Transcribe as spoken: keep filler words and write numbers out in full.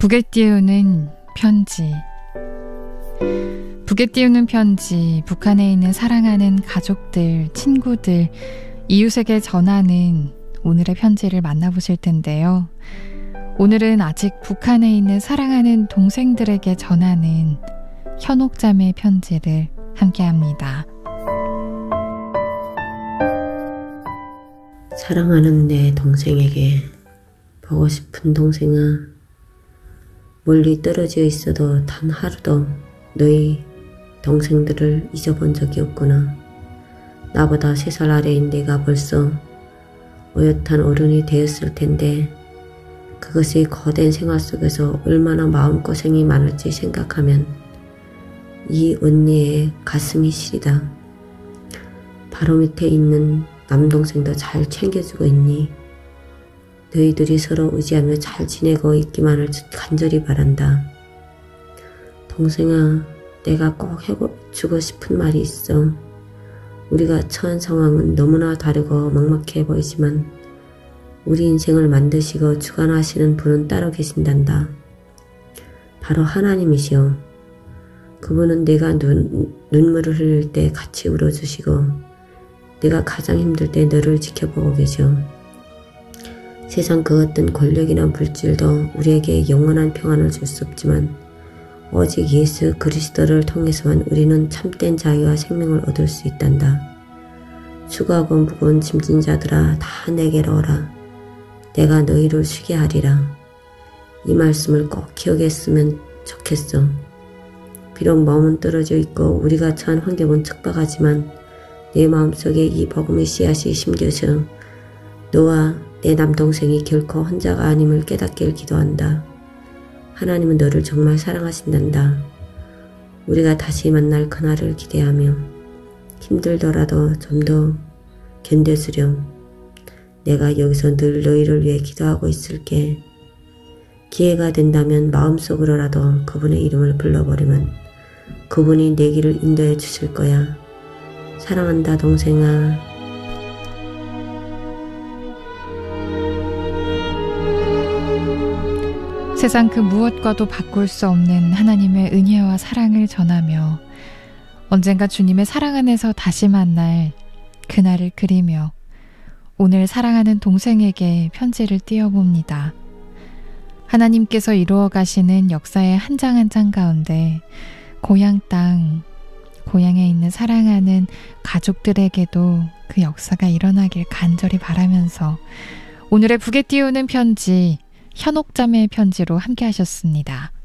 북에 띄우는 편지. 북에 띄우는 편지, 북한에 있는 사랑하는 가족들, 친구들, 이웃에게 전하는 오늘의 편지를 만나보실 텐데요. 오늘은 아직 북한에 있는 사랑하는 동생들에게 전하는 현옥자매의 편지를 함께합니다. 사랑하는 내 동생에게, 보고 싶은 동생아, 멀리 떨어져 있어도 단 하루도 너희 동생들을 잊어본 적이 없구나. 나보다 세 살 아래인 내가 벌써 어엿한 어른이 되었을 텐데 그것이 거댄 생활 속에서 얼마나 마음고생이 많을지 생각하면 이 언니의 가슴이 시리다. 바로 밑에 있는 남동생도 잘 챙겨주고 있니? 너희들이 서로 의지하며 잘 지내고 있기만을 간절히 바란다. 동생아, 내가 꼭 해주고 싶은 말이 있어. 우리가 처한 상황은 너무나 다르고 막막해 보이지만 우리 인생을 만드시고 주관하시는 분은 따로 계신단다. 바로 하나님이시오. 그분은 내가 눈, 눈물을 흘릴 때 같이 울어주시고 내가 가장 힘들 때 너를 지켜보고 계셔. 세상 그 어떤 권력이나 물질도 우리에게 영원한 평안을 줄 수 없지만 오직 예수 그리스도를 통해서만 우리는 참된 자유와 생명을 얻을 수 있단다. 수고하고 무거운 짐진 자들아, 다 내게로 오라. 내가 너희를 쉬게 하리라. 이 말씀을 꼭 기억했으면 좋겠어. 비록 마음은 떨어져 있고 우리가 처한 환경은 척박하지만 내 마음속에 이 복음의 씨앗이 심겨져 너와 내 남동생이 결코 혼자가 아님을 깨닫길 기도한다. 하나님은 너를 정말 사랑하신단다. 우리가 다시 만날 그날을 기대하며 힘들더라도 좀 더 견뎌주렴. 내가 여기서 늘 너희를 위해 기도하고 있을게. 기회가 된다면 마음속으로라도 그분의 이름을 불러버리면 그분이 내 길을 인도해 주실 거야. 사랑한다, 동생아. 세상 그 무엇과도 바꿀 수 없는 하나님의 은혜와 사랑을 전하며 언젠가 주님의 사랑 안에서 다시 만날 그날을 그리며 오늘 사랑하는 동생에게 편지를 띄워봅니다. 하나님께서 이루어 가시는 역사의 한 장 한 장 가운데 고향 땅, 고향에 있는 사랑하는 가족들에게도 그 역사가 일어나길 간절히 바라면서 오늘의 북에 띄우는 편지, 현옥자매의 편지로 함께 하셨습니다.